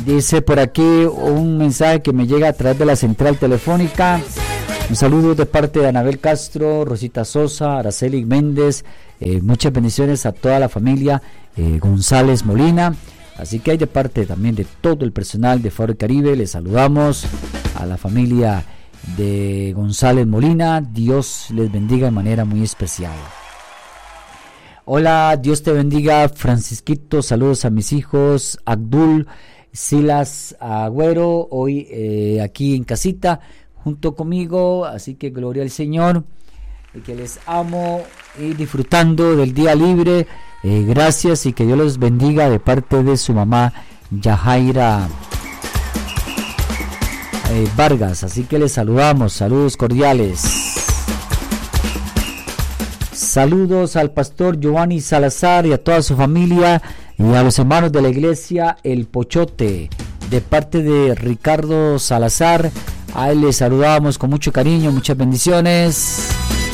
Dice por aquí un mensaje que me llega a través de la central telefónica. Un saludo de parte de Anabel Castro, Rosita Sosa, Araceli Méndez. Muchas bendiciones a toda la familia González Molina. Así que hay de parte también de todo el personal de Faro Caribe. Les saludamos a la familia de González Molina. Dios les bendiga de manera muy especial. Hola, Dios te bendiga, Francisquito. Saludos a mis hijos Abdul, Silas, Agüero, hoy aquí en casita junto conmigo, así que gloria al Señor, y que les amo y disfrutando del día libre. Gracias y que Dios los bendiga de parte de su mamá Yajaira Vargas. Así que les saludamos, saludos cordiales. Saludos al pastor Giovanni Salazar y a toda su familia y a los hermanos de la iglesia El Pochote, de parte de Ricardo Salazar. A él les saludamos con mucho cariño, muchas bendiciones.